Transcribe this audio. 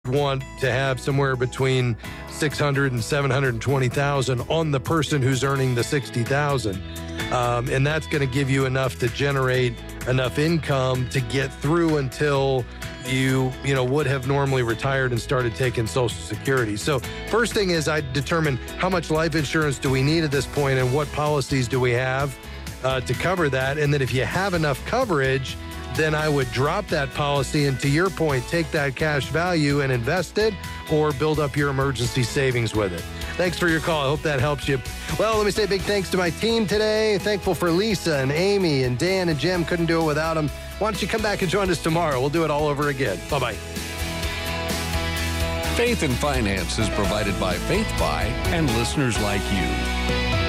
want to have somewhere between 600 and 720,000 on the person who's earning the 60,000. And that's going to give you enough to generate enough income to get through until you would have normally retired and started taking Social Security. So first thing is I determine how much life insurance do we need at this point and what policies do we have to cover that. And then if you have enough coverage, then I would drop that policy and, to your point, take that cash value and invest it or build up your emergency savings with it. Thanks for your call. I hope that helps you. Well, let me say big thanks to my team today. Thankful for Lisa and Amy and Dan and Jim. Couldn't do it without them. Why don't you come back and join us tomorrow? We'll do it all over again. Bye-bye. Faith and Finance is provided by Faith By and listeners like you.